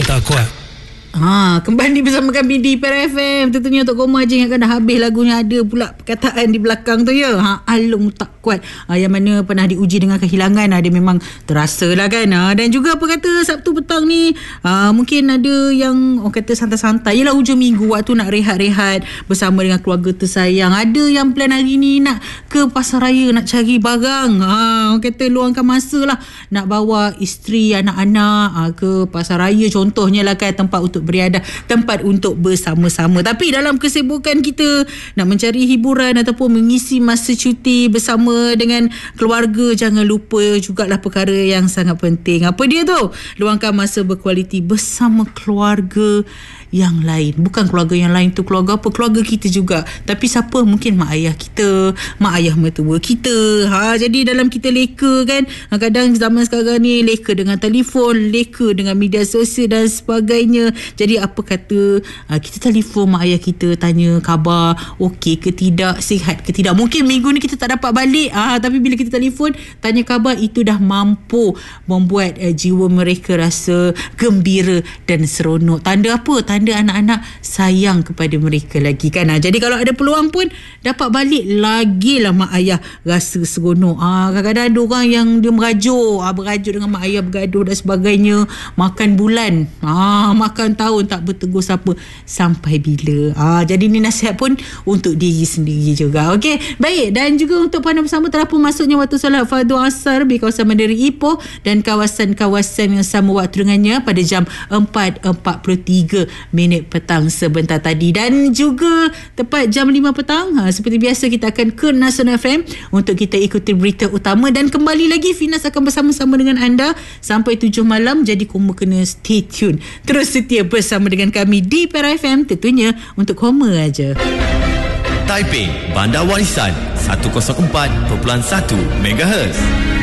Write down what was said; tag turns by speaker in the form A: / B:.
A: tak kuat.
B: Kembali bersama kami di Per FM. Tentunya untuk Koma je yang akan dah habis lagunya, ada pula perkataan di belakang tu ya. Alung tak kuat. Yang mana pernah diuji dengan kehilangan, dia memang terasa lah kan. Dan juga apa kata Sabtu petang ni, mungkin ada yang orang kata santai-santai. Yelah hujung minggu, waktu nak rehat-rehat bersama dengan keluarga tersayang. Ada yang plan hari ni nak ke pasar raya, nak cari barang. Orang kata luangkan masa lah, nak bawa isteri, anak-anak ke pasar raya contohnya lah kan, tempat untuk beriadah, tempat untuk bersama-sama. Tapi dalam kesibukan kita nak mencari hiburan ataupun mengisi masa cuti bersama dengan keluarga, jangan lupa jugalah perkara yang sangat penting. Apa dia tu? Luangkan masa berkualiti bersama keluarga yang lain. Bukan keluarga yang lain tu keluarga apa? Keluarga kita juga. Tapi siapa? Mungkin mak ayah kita, mak ayah mertua kita. Jadi dalam kita leka kan, kadang zaman sekarang ni leka dengan telefon, leka dengan media sosial dan sebagainya. Jadi apa kata kita telefon mak ayah kita, tanya khabar, okey ke tidak, sihat ke tidak. Mungkin minggu ni kita tak dapat balik, tapi bila kita telefon tanya khabar, itu dah mampu membuat jiwa mereka rasa gembira dan seronok. Tanda apa? Tanda anak-anak sayang kepada mereka lagi kan. Jadi kalau ada peluang pun dapat balik, lagilah mak ayah rasa seronok. Kadang-kadang ada orang yang dia berajuk dengan mak ayah, bergaduh dan sebagainya. Makan bulan, makan tahun tak bertegur siapa, sampai bila. Jadi ni nasihat pun untuk diri sendiri juga. Okey, baik. Dan juga untuk pandang bersama, telah pun masuknya waktu solat fardu asar di kawasan Bandar Ipoh dan kawasan-kawasan yang sama waktu dengannya pada jam 4.43 petang sebentar tadi. Dan juga tepat jam 5 petang, seperti biasa kita akan ke Nasional FM untuk kita ikuti berita utama. Dan kembali lagi Finas akan bersama-sama dengan anda sampai 7 malam. Jadi Koma kena stay tune, terus setia bersama dengan kami di Per FM, tentunya untuk Koma aja.
C: Taiping Bandar Warisan 104.1 MHz.